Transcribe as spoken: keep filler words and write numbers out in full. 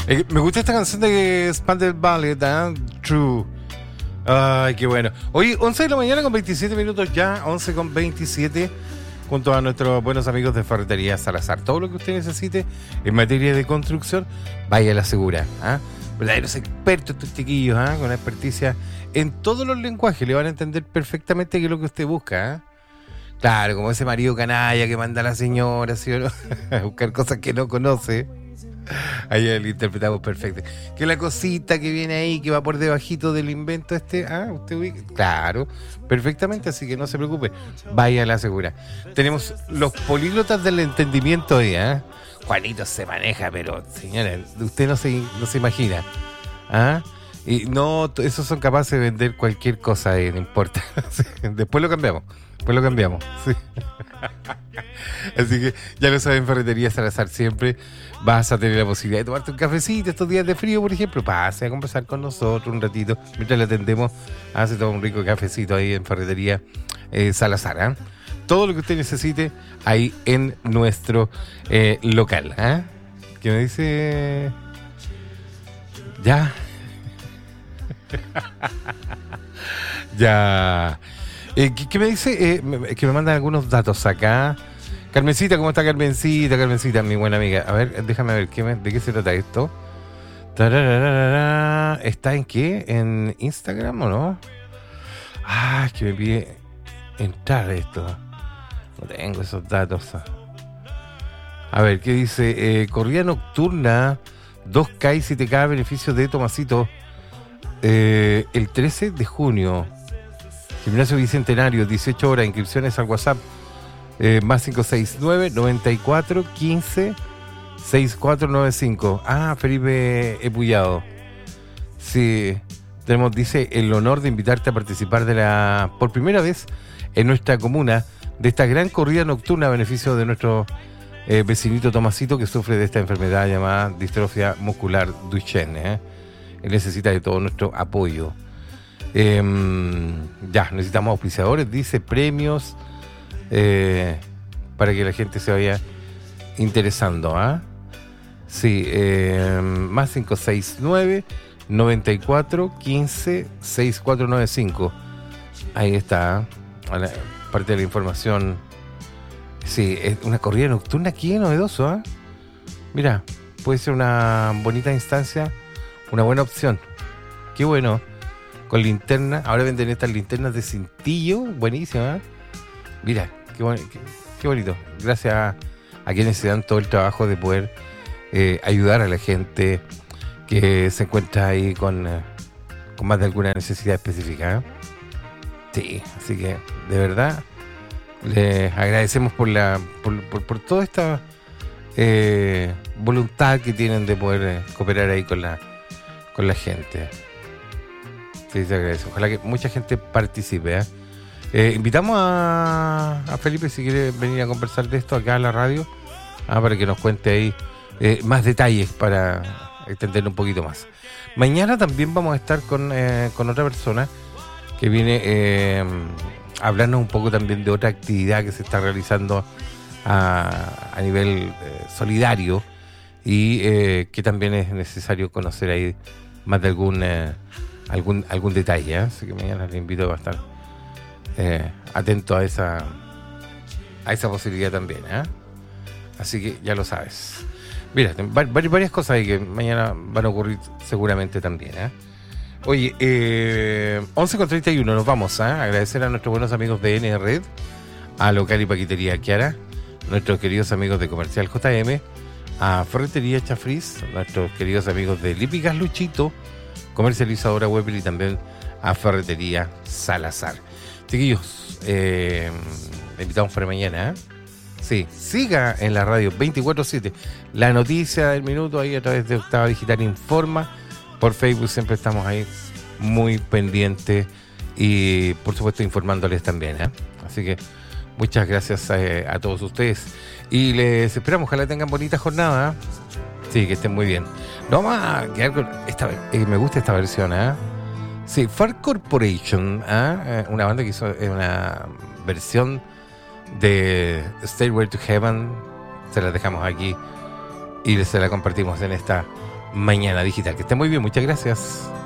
Eh, me gusta esta canción de Spandau Ballet, ¿eh? True. Ay, qué bueno. Hoy, once de la mañana con veintisiete minutos ya, once con veintisiete, junto a nuestros buenos amigos de Ferretería Salazar. Todo lo que usted necesite en materia de construcción, vaya a la segura. ¿eh? Verdaderos expertos estos chiquillos, ¿eh? Con experticia en todos los lenguajes. Le van a entender perfectamente qué es lo que usted busca. ¿eh? Claro, como ese marido canalla que manda a la señora, ¿sí o no? A buscar cosas que no conoce. Ahí lo interpretamos perfecto. Que la cosita que viene ahí, que va por debajito del invento este, ah, usted ubica. Claro, perfectamente, así que no se preocupe, vaya a la segura. Tenemos los políglotas del entendimiento hoy, ¿eh? Juanito se maneja, pero señora, usted no se, no se imagina. ¿Ah? Y no, esos son capaces de vender cualquier cosa, eh, no importa. Después lo cambiamos, después lo cambiamos. Sí. Así que ya lo saben, Ferretería Salazar, siempre vas a tener la posibilidad de tomarte un cafecito estos días de frío, por ejemplo. Pase a conversar con nosotros un ratito mientras le atendemos. Hace todo un rico cafecito ahí en Ferretería eh, Salazar. ¿eh? Todo lo que usted necesite ahí en nuestro eh, local. ¿eh? ¿Qué me dice? Ya. Ya. Eh, ¿qué, ¿Qué me dice? Eh, me, que me mandan algunos datos acá. Carmencita, ¿cómo está Carmencita? Carmencita, mi buena amiga. A ver, déjame ver, ¿qué me, ¿de qué se trata esto? Tarararara. ¿Está en qué? ¿En Instagram o no? Ah, es que me pide entrar esto. No tengo esos datos. A ver, ¿qué dice? Eh, corrida nocturna, dos K y siete K, beneficio de Tomasito. Eh, el trece de junio. Gimnasio Bicentenario, dieciocho horas, inscripciones al WhatsApp. Eh, más cinco seis nueve, noventa y cuatro, quince, sesenta y cuatro noventa y cinco. Ah, Felipe Epullado. Sí, tenemos, dice, el honor de invitarte a participar de la, por primera vez en nuestra comuna, de esta gran corrida nocturna a beneficio de nuestro eh, vecinito Tomasito, que sufre de esta enfermedad llamada distrofia muscular Duchenne. ¿eh? Él necesita de todo nuestro apoyo. Eh, ya, necesitamos auspiciadores, dice, premios. Eh, para que la gente se vaya interesando, ¿ah? ¿eh? Sí, eh, más cinco seis nueve, noventa y cuatro, quince, sesenta y cuatro noventa y cinco. Ahí está, ¿eh? Parte de la información. Sí, es una corrida nocturna aquí, novedoso, ¿eh? Mira, puede ser una bonita instancia, una buena opción. Qué bueno, con linterna. Ahora venden estas linternas de cintillo, buenísimas, ¿eh? Mira, qué, bon- qué, qué bonito. Gracias a, a quienes se dan todo el trabajo de poder eh, ayudar a la gente que se encuentra ahí con, eh, con más de alguna necesidad específica. ¿eh? Sí, así que de verdad les agradecemos por la por, por, por toda esta eh, voluntad que tienen de poder eh, cooperar ahí con la con la gente. Sí, se agradece. Ojalá que mucha gente participe. ¿eh? Eh, invitamos a, a Felipe si quiere venir a conversar de esto acá a la radio, ah, para que nos cuente ahí eh, más detalles para extender un poquito más. Mañana también vamos a estar con, eh, con otra persona que viene eh, a hablarnos un poco también de otra actividad que se está realizando a, a nivel eh, solidario y eh, que también es necesario conocer ahí más de algún eh, algún algún detalle. ¿eh? Así que mañana le invito a estar Eh, atento a esa a esa posibilidad también, ¿eh? Así que ya lo sabes. Mira, varias, varias cosas ahí que mañana van a ocurrir seguramente también, ¿eh? Oye, eh, once con treinta y uno, nos vamos ¿eh? a agradecer a nuestros buenos amigos de N Red, a Local y Paquitería Kiara, nuestros queridos amigos de Comercial J M, a Ferretería Chafriz, nuestros queridos amigos de Lípicas Luchito, Comercializadora Weber y también a Ferretería Salazar. Chiquillos, eh, le invitamos para mañana, ¿eh? Sí, siga en la radio veinticuatro siete. La noticia del minuto ahí a través de Octava Digital Informa. Por Facebook siempre estamos ahí muy pendientes y por supuesto informándoles también, ¿eh? Así que muchas gracias eh, a todos ustedes y les esperamos, ojalá tengan bonita jornada. ¿eh? Sí, que estén muy bien. No vamos a quedar con esta, eh, me gusta esta versión, ¿eh? Sí, Far Corporation, ¿eh? una banda que hizo una versión de Stairway to Heaven. Se la dejamos aquí y se la compartimos en esta Mañana Digital. Que esté muy bien, muchas gracias.